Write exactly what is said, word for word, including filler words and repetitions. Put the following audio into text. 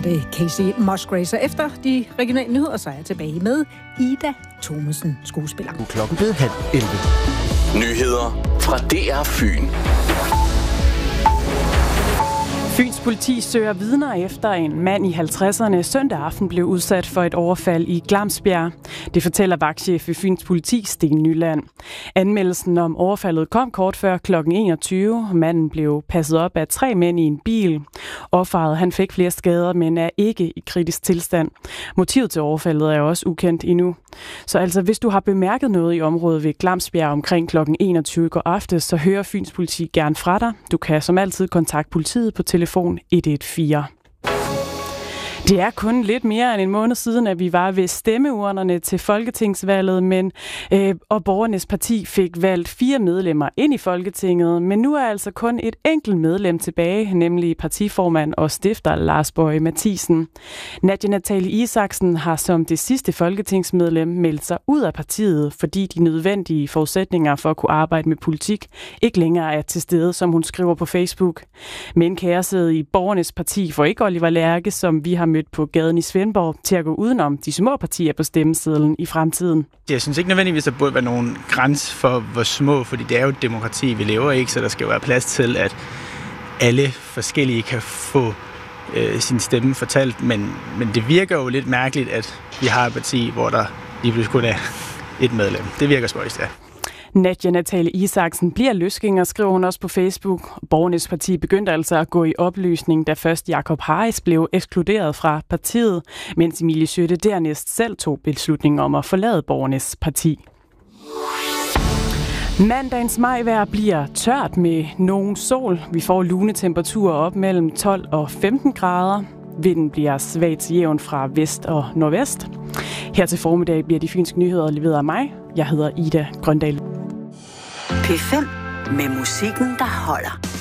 det Casey Musgraves. Så efter de regionale nyheder, så er jeg tilbage med Ida Thomesen, skuespiller. Klokken blevet halv elleve. Nyheder fra D R Fyn. Fyns politi søger vidner efter en mand i halvtredserne søndag aften blev udsat for et overfald i Glamsbjerg. Det fortæller vagtchef i Fyns politi, Sten Nyland. Anmeldelsen om overfaldet kom kort før klokken enogtyve. Manden blev passet op af tre mænd i en bil. Offeret han fik flere skader, men er ikke i kritisk tilstand. Motivet til overfaldet er også ukendt endnu. Så altså, hvis du har bemærket noget i området ved Glamsbjerg omkring klokken enogtyve i går aftes, så hører Fyns politi gerne fra dig. Du kan som altid kontakte politiet på telefon et et fire. Det er kun lidt mere end en måned siden, at vi var ved stemmeurnerne til folketingsvalget, men, øh, og Borgernes Parti fik valgt fire medlemmer ind i Folketinget, men nu er altså kun et enkelt medlem tilbage, nemlig partiformand og stifter Lars Boje Mathiesen. Nadja Nathalie Isaksen har som det sidste folketingsmedlem meldt sig ud af partiet, fordi de nødvendige forudsætninger for at kunne arbejde med politik ikke længere er til stede, som hun skriver på Facebook. Men kæresæde i Borgernes Parti får ikke Oliver Lærke, som vi har mødt på gaden i Svendborg, til at gå udenom de små partier på stemmesedlen i fremtiden. Jeg synes ikke nødvendigvis, at der burde være nogen grænse for, hvor små, fordi det er jo et demokrati, vi lever i, så der skal jo være plads til, at alle forskellige kan få øh, sin stemme fortalt, men, men det virker jo lidt mærkeligt, at vi har et parti, hvor der lige pludselig kun er et medlem. Det virker spøjst, ja. Nadja Nathalie Isaksen bliver løsgænger, skriver hun også på Facebook. Borgernes Parti begyndte altså at gå i opløsning, da først Jakob Harris blev ekskluderet fra partiet, mens Emilie Skytte dernæst selv tog beslutningen om at forlade Borgernes Parti. Mandagens majvejr bliver tørt med nogen sol. Vi får lune temperaturer op mellem tolv og femten grader. Vinden bliver svagt til jævn fra vest og nordvest. Her til formiddag bliver de fynske nyheder leveret af mig. Jeg hedder Ida Grøndal. P fem med musikken, der holder.